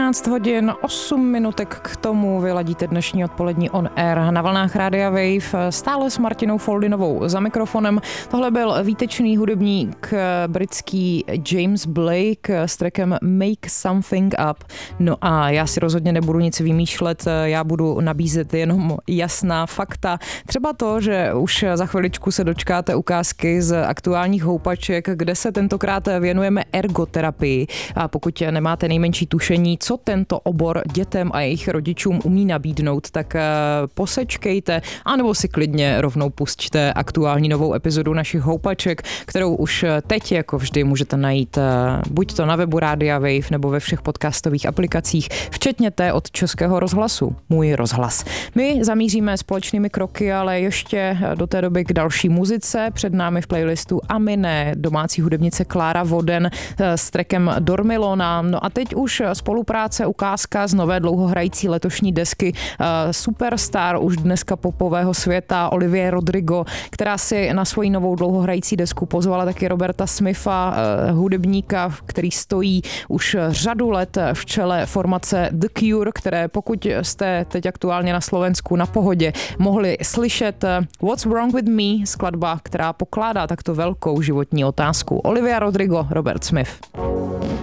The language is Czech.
14 hodin 8 minutek k tomu vyladíte dnešní odpolední On Air na vlnách Rádia Wave, stále s Martinou Foldinovou za mikrofonem. Tohle byl výtečný hudebník britský James Blake s trackem Make Something Up. No a já si rozhodně nebudu nic vymýšlet, já budu nabízet jenom jasná fakta. Třeba to, že už za chviličku se dočkáte ukázky z aktuálních houpaček, kde se tentokrát věnujeme ergoterapii. A pokud nemáte nejmenší tušení, co tento obor dětem a jejich rodičům umí nabídnout, tak posečkejte, anebo si klidně rovnou pusťte aktuální novou epizodu našich houpaček, kterou už teď jako vždy můžete najít buď to na webu Rádia Wave nebo ve všech podcastových aplikacích, včetně té od Českého rozhlasu, Můj rozhlas. My zamíříme společnými kroky, ale ještě do té doby k další muzice. Před námi v playlistu Aminé, domácí hudebnice Klára Voden s trackem Dormilona. No a teď už spolupráce, ukázka z nové dlouhohrající letošní desky superstar už dneska popového světa Olivia Rodrigo, která si na svoji novou dlouhohrající desku pozvala taky Roberta Smitha, hudebníka, který stojí už řadu let v čele formace The Cure, které pokud jste teď aktuálně na Slovensku na Pohodě mohli slyšet What's Wrong With Me, skladba, která pokládá takto velkou životní otázku. Olivia Rodrigo, Robert Smith.